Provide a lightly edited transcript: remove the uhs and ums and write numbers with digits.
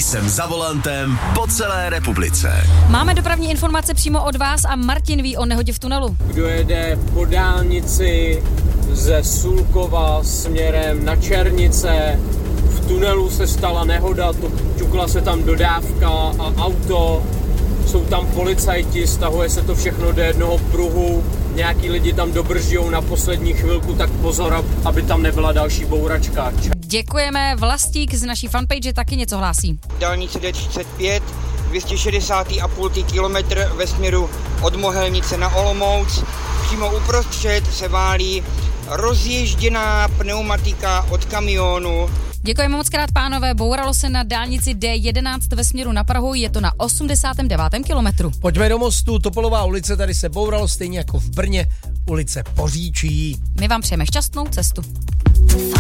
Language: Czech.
Jsem za volantem po celé republice. Máme dopravní informace přímo od vás a Martin ví o nehodě v tunelu. Kdo jede po dálnici ze Sulkova směrem na Černice, v tunelu se stala nehoda, ťukla se tam dodávka a auto, jsou tam policajti, stahuje se to všechno do jednoho pruhu, nějaký lidi tam dobržďou na poslední chvilku, tak pozor, aby tam nebyla další bouračka. Děkujeme, Vlastík z naší fanpage taky něco hlásí. Dálnice D35, 260,5 kilometr ve směru od Mohelnice na Olomouc. Přímo uprostřed se válí rozježděná pneumatika od kamionu. Děkujeme moc krát, pánové. Bouralo se na dálnici D11 ve směru na Prahu, je to na 89. kilometru. Pojďme do Mostu, Topolová ulice, tady se bouralo stejně jako v Brně, ulice Poříčí. My vám přejeme šťastnou cestu.